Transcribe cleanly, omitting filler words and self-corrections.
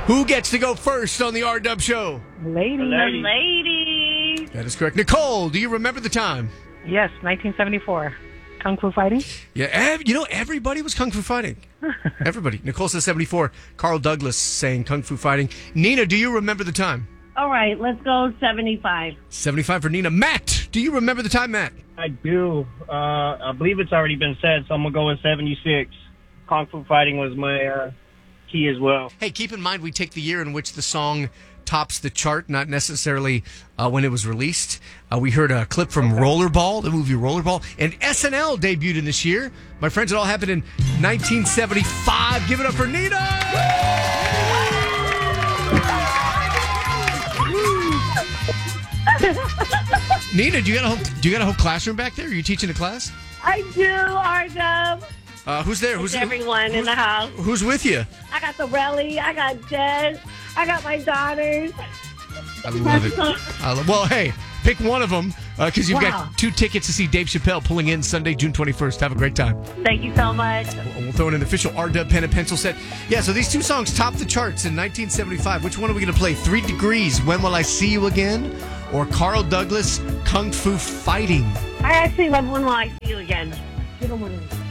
Who gets to go first on the R-Dub show? Lady. Lady. That is correct. Nicole, do you remember the time? Yes, 1974. Kung Fu Fighting? Yeah, everybody was Kung Fu Fighting. Everybody. Nicole says 74. Carl Douglas saying Kung Fu Fighting. Nina, do you remember the time? All right, let's go 75. 75 for Nina. Matt, do you remember the time, Matt? I do. I believe it's already been said, so I'm going to go with 76. Kung Fu Fighting was my key as well. Hey, keep in mind we take the year in which the song tops the chart, not necessarily when it was released. We heard a clip from Rollerball, the movie Rollerball, and SNL debuted in this year. My friends, it all happened in 1975. Give it up for Nina! Nina, do you got a whole classroom back there? Are you teaching a class? I do, R-Dub. Who's there? Who's everyone in the house? Who's with you? I got the Relly. I got Jess. I got my daughters. I love it. Well, hey, pick one of them because you've got 2 tickets to see Dave Chappelle pulling in Sunday, June 21st. Have a great time. Thank you so much. We'll throw in an official R-Dub pen and pencil set. Yeah, so these 2 songs topped the charts in 1975. Which one are we going to play? 3 Degrees, When Will I See You Again? Or Carl Douglas, Kung Fu Fighting? I actually love When Will I See You Again.